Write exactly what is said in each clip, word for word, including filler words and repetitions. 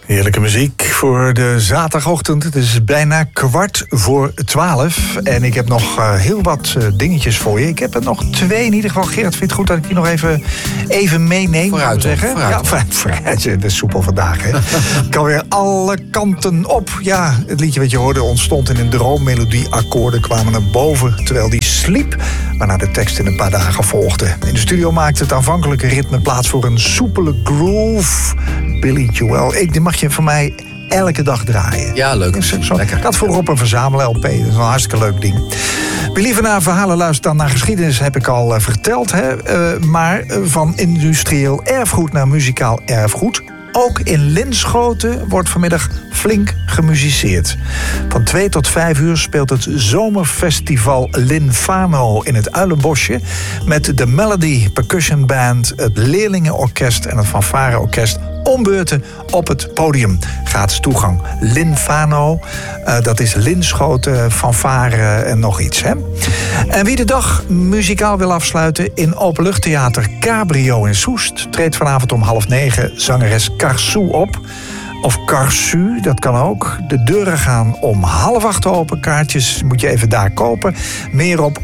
Heerlijke muziek voor de zaterdagochtend. Het is bijna kwart voor twaalf. En ik heb nog uh, heel wat uh, dingetjes voor je. Ik heb er nog twee in ieder geval. Gerard, vindt het goed dat ik die nog even, even meeneem? Vooruit, zeggen? vooruit. Ja, vooruit, vooruit. Het is soepel vandaag, hè. Kan weer alle kanten op. Ja, het liedje wat je hoorde ontstond in een droommelodie. Akkoorden kwamen naar boven terwijl die sliep. Waarna de tekst in een paar dagen volgde. In de studio maakte het aanvankelijke ritme plaats voor een soepele groove. Billy Joel. Ik, die mag je van mij elke dag draaien. Ja, leuk. Is, zo, Lekker. ik had vroeger op een verzamel-L P. Dat is een hartstikke leuk ding. Wie liever naar verhalen luistert dan naar geschiedenis, heb ik al uh, verteld. Hè? Uh, maar uh, van industrieel erfgoed naar muzikaal erfgoed. Ook in Linschoten wordt vanmiddag flink gemusiceerd. Van twee tot vijf uur speelt het zomerfestival Linfano in het Uilenbosje. Met de Melody Percussion Band, het Leerlingenorkest en het Fanfareorkest om beurten op het podium. Gratis toegang. Linfano, uh, dat is Linschoten, fanfare en nog iets. Hè? En wie de dag muzikaal wil afsluiten in openluchttheater Cabrio in Soest treedt vanavond om half negen zangeres Karsou op. Of Karsu, dat kan ook. De deuren gaan om half acht open. Kaartjes moet je even daar kopen. Meer op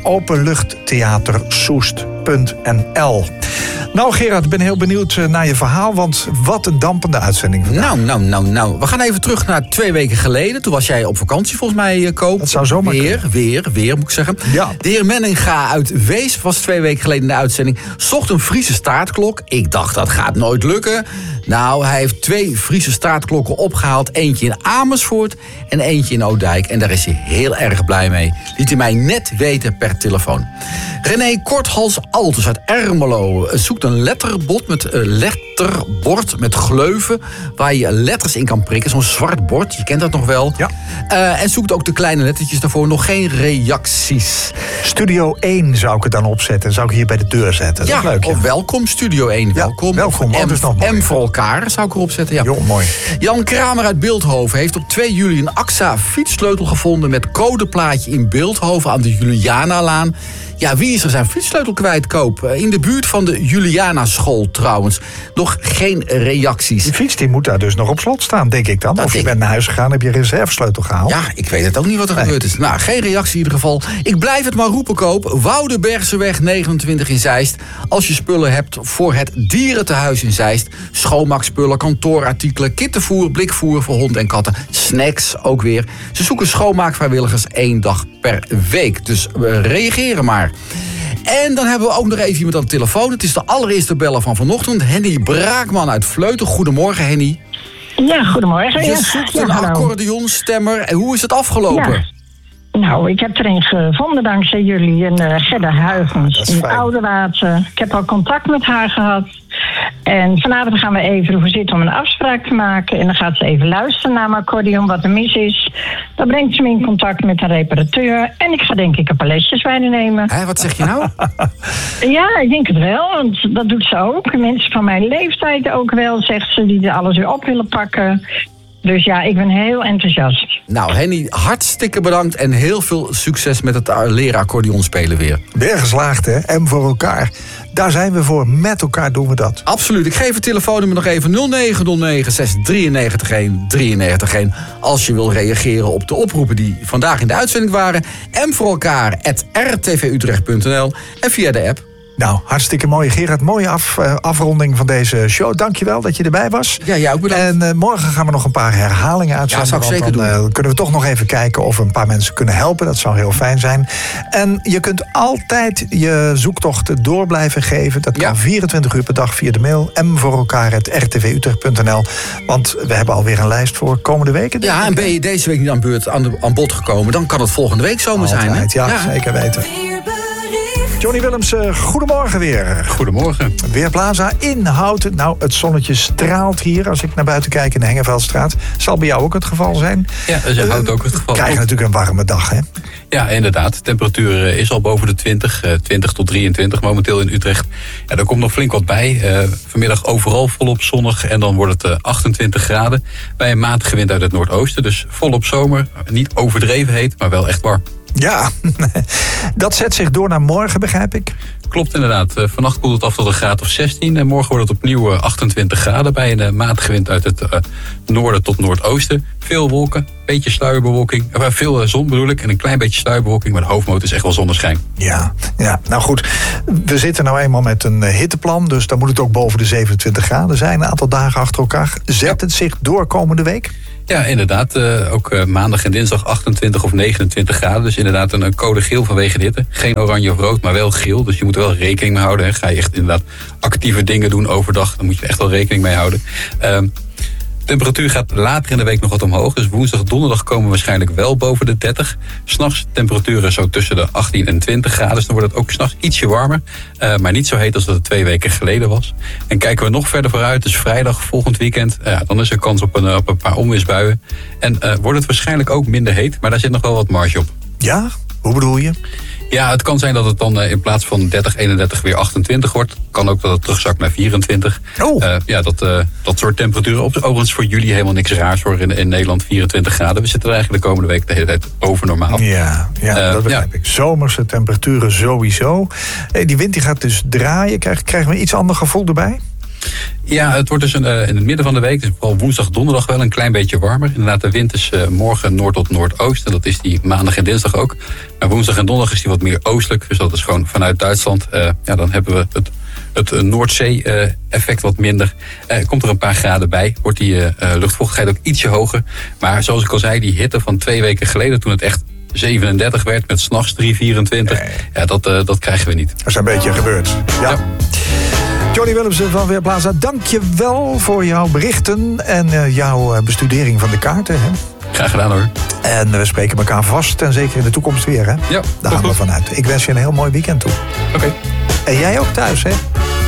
openluchttheatersoest punt n l. Nou Gerard, ik ben heel benieuwd naar je verhaal, want wat een dampende uitzending vandaag. Nou, nou, nou, nou. We gaan even terug naar twee weken geleden. Toen was jij op vakantie volgens mij, Koop. Dat zou zomaar Weer, kunnen. weer, weer moet ik zeggen. Ja. De heer Menninga uit Wees was twee weken geleden in de uitzending. Zocht een Friese staartklok. Ik dacht, dat gaat nooit lukken. Nou, hij heeft twee Friese staartklokken opgehaald. Eentje in Amersfoort en eentje in Oudijk. En daar is hij heel erg blij mee. Liet hij mij net weten per telefoon. René Korthals-Altus uit Ermelo zoekt een letterbord met, uh, letterbord met gleuven waar je letters in kan prikken. Zo'n zwart bord, je kent dat nog wel. Ja. Uh, en zoekt ook de kleine lettertjes daarvoor. Nog geen reacties. Studio één zou ik het dan opzetten. Zou ik hier bij de deur zetten. Dat Ja, is leuk. Ja. of welkom, Studio één. Ja, welkom. welkom. Of Oh, dat is nog M, mooi. M voor elkaar zou ik erop zetten. Ja. Jo, mooi. Jan Kramer uit Bilthoven heeft op twee juli een A X A fietssleutel gevonden met codeplaatje in Bilthoven aan de Julianalaan. Ja, wie is er zijn fietssleutel kwijt, Koop? In de buurt van de Juliana-school trouwens. Nog geen reacties. Die fiets die moet daar dus nog op slot staan, denk ik dan. Dat of je denk bent naar huis gegaan, heb je een reservesleutel gehaald. Ja, ik weet het ook niet wat er Nee. gebeurd is. Nou, geen reactie in ieder geval. Ik blijf het maar roepen, Koop. Woudenbergseweg negenentwintig in Zeist. Als je spullen hebt voor het dierentehuis in Zeist. Schoonmaakspullen, kantoorartikelen, kittenvoer, blikvoer voor hond en katten. Snacks ook weer. Ze zoeken schoonmaakvrijwilligers één dag per week. Dus we reageren maar. En dan hebben we ook nog even iemand aan de telefoon. Het is de allereerste beller van vanochtend. Henny Braakman uit Vleuten. Goedemorgen, Henny. Ja, goedemorgen. Je Ja. zoekt Ja, een hallo. accordeonstemmer. En hoe is het afgelopen? Ja. Nou, ik heb er een gevonden dankzij jullie. En uh, Gerda Huygens dat is in fijn. Oudewater. Ik heb al contact met haar gehad. En vanavond gaan we even ervoor zitten om een afspraak te maken. En dan gaat ze even luisteren naar mijn accordeon, wat er mis is. Dan brengt ze me in contact met een reparateur. En ik ga denk ik een paar lesjes bij haar nemen. Hé, wat zeg je nou? Ja, ik denk het wel, want dat doet ze ook. Mensen van mijn leeftijd ook wel, zegt ze, die er alles weer op willen pakken. Dus ja, ik ben heel enthousiast. Nou, Henny, hartstikke bedankt en heel veel succes met het leren accordeon spelen weer. Weer geslaagd, hè? M voor elkaar. Daar zijn we voor. Met elkaar doen we dat. Absoluut. Ik geef het telefoonnummer nog even nul negen nul negen zes drie negen een drie negen een. Als je wil reageren op de oproepen die vandaag in de uitzending waren. M voor elkaar at r t v utrecht punt n l en via de app. Nou, hartstikke mooi. Gerard, mooie af, uh, afronding van deze show. Dankjewel dat je erbij was. Ja, jij ook bedankt. En uh, morgen gaan we nog een paar herhalingen uitzenden. Ja, zou ik zeker want dan uh, kunnen we toch nog even kijken of we een paar mensen kunnen helpen. Dat zou heel fijn zijn. En je kunt altijd je zoektocht door blijven geven. Dat kan Ja. vierentwintig uur per dag via de mail. m voor elkaar at r t v utrecht punt n l. Want we hebben alweer een lijst voor komende weken. denk Ja, ik, en ben hè? je deze week niet aan, beurt, aan, de, aan bod gekomen, dan kan het volgende week zomer zijn. Hè? Altijd, ja, zeker weten. Johnny Willems, uh, goedemorgen weer. Goedemorgen. Weerplaza in Houten. Nou, het zonnetje straalt hier als ik naar buiten kijk in de Hengeveldstraat. Zal bij jou ook het geval zijn? Ja, dat is in Houten ook het geval. We krijgen natuurlijk een warme dag, hè? Ja, inderdaad. De temperatuur is al boven de twintig, twintig tot drieëntwintig momenteel in Utrecht. Ja, daar komt nog flink wat bij. Uh, vanmiddag overal volop zonnig en dan wordt het uh, achtentwintig graden. Bij een matige wind uit het noordoosten. Dus volop zomer. Niet overdreven heet, maar wel echt warm. Ja, dat zet zich door naar morgen, begrijp ik. Klopt inderdaad. Uh, vannacht koelt het af tot een graad of zestien. En morgen wordt het opnieuw uh, achtentwintig graden bij een uh, matige wind uit het uh, noorden tot noordoosten. Veel wolken, beetje sluierbewolking. Uh, veel uh, zon bedoel ik en een klein beetje sluierbewolking. Maar de hoofdmoot is echt wel zonneschijn. Ja, ja, nou goed. We zitten nou eenmaal met een uh, hitteplan. Dus dan moet het ook boven de zevenentwintig graden zijn. Een aantal dagen achter elkaar. Zet het zich door komende week? Ja, inderdaad. Uh, ook uh, maandag en dinsdag achtentwintig of negenentwintig graden. Dus inderdaad een, een code geel vanwege de hitte. Geen oranje of rood, maar wel geel. Dus je moet er wel rekening mee houden. Hè. Ga je echt inderdaad actieve dingen doen overdag, dan moet je er echt wel rekening mee houden. Uh, De temperatuur gaat later in de week nog wat omhoog. Dus woensdag, donderdag komen we waarschijnlijk wel boven de dertig. S'nachts temperaturen zo tussen de achttien en twintig graden. Dus dan wordt het ook s'nachts ietsje warmer. Uh, maar niet zo heet als dat het twee weken geleden was. En kijken we nog verder vooruit, dus vrijdag volgend weekend. Uh, dan is er kans op een, op een paar onweersbuien. En uh, wordt het waarschijnlijk ook minder heet. Maar daar zit nog wel wat marge op. Ja? Hoe bedoel je? Ja, het kan zijn dat het dan uh, in plaats van dertig, eenendertig weer achtentwintig wordt. Kan ook dat het terugzakt naar vierentwintig. Oh. Uh, ja, dat, uh, dat soort temperaturen. Op, overigens voor jullie helemaal niks raars hoor. In, in Nederland vierentwintig graden. We zitten er eigenlijk de komende week de hele tijd boven normaal. Ja, ja uh, dat begrijp ja. ik. Zomerse temperaturen sowieso. Hey, die wind die gaat dus draaien. Krijgen, krijgen we een iets ander gevoel erbij? Ja, het wordt dus een, uh, in het midden van de week, dus vooral woensdag, donderdag wel een klein beetje warmer. Inderdaad, de wind is uh, morgen noord tot noordoost. En dat is die maandag en dinsdag ook. Maar woensdag en donderdag is die wat meer oostelijk. Dus dat is gewoon vanuit Duitsland. Uh, ja, dan hebben we het, het uh, Noordzee-effect uh, wat minder. Uh, komt er een paar graden bij. Wordt die uh, luchtvochtigheid ook ietsje hoger. Maar zoals ik al zei, die hitte van twee weken geleden, toen het echt zevenendertig werd met 's nachts drie vierentwintig. Nee. Ja, dat, uh, dat krijgen we niet. Dat is een beetje gebeurd. Ja. ja. Johnny Willemsen van Weerplaza, dank je wel voor jouw berichten en uh, jouw bestudering van de kaarten. Hè? Graag gedaan hoor. En we spreken elkaar vast en zeker in de toekomst weer. Hè? Ja, daar gaan we vanuit. Ik wens je een heel mooi weekend toe. Oké. Okay. En jij ook thuis, hè?